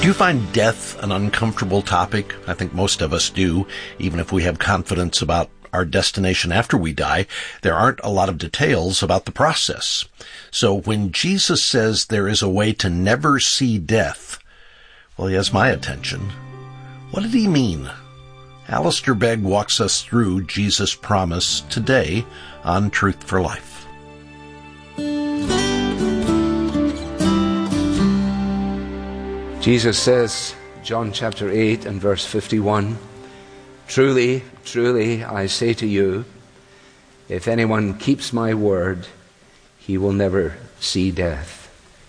Do you find death an uncomfortable topic? I think most of us do, even if we have confidence about our destination after we die. There aren't a lot of details about the process. So when Jesus says there is a way to never see death, well, he has my attention. What did he mean? Alistair Begg walks us through Jesus' promise today on Truth for Life. Jesus says, John chapter 8 and verse 51, "Truly, truly, I say to you, if anyone keeps my word, he will never see death."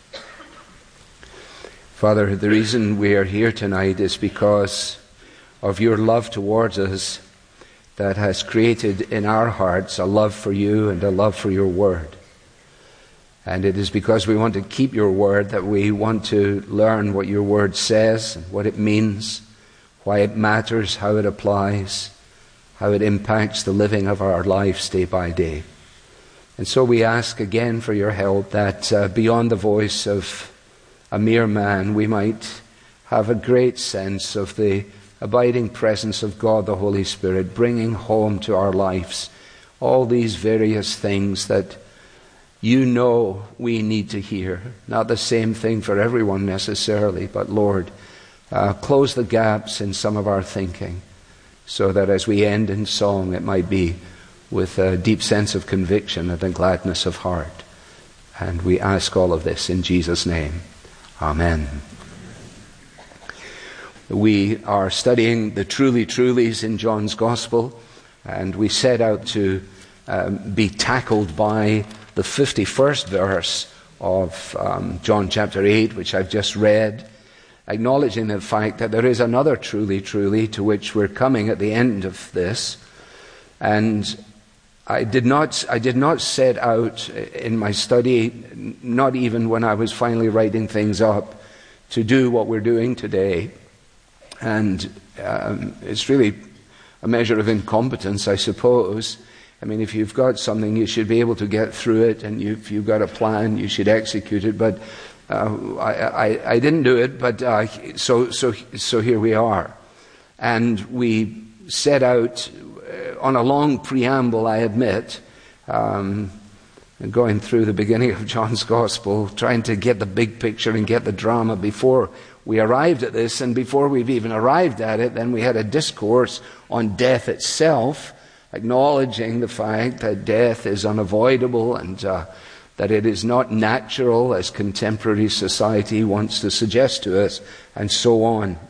Father, the reason we are here tonight is because of your love towards us that has created in our hearts a love for you and a love for your word. And it is because we want to keep your word that we want to learn what your word says and what it means, why it matters, how it applies, how it impacts the living of our lives day by day. And so we ask again for your help that beyond the voice of a mere man, we might have a great sense of the abiding presence of God the Holy Spirit, bringing home to our lives all these various things that you know we need to hear. Not the same thing for everyone necessarily, but Lord, close the gaps in some of our thinking so that as we end in song, it might be with a deep sense of conviction and a gladness of heart. And we ask all of this in Jesus' name. Amen. We are studying the truly trulies in John's Gospel, and we set out to be tackled by the 51st verse of John chapter 8, which I've just read, acknowledging the fact that there is another truly, truly to which we're coming at the end of this. And I did not set out in my study, not even when I was finally writing things up, to do what we're doing today. And it's really a measure of incompetence, I suppose. I mean, if you've got something, you should be able to get through it, and if you've got a plan, you should execute it. But I didn't do it, but so here we are. And we set out on a long preamble, I admit, going through the beginning of John's Gospel, trying to get the big picture and get the drama before we arrived at this. And before we've even arrived at it, then we had a discourse on death itself, acknowledging the fact that death is unavoidable and that it is not natural as contemporary society wants to suggest to us, and so on.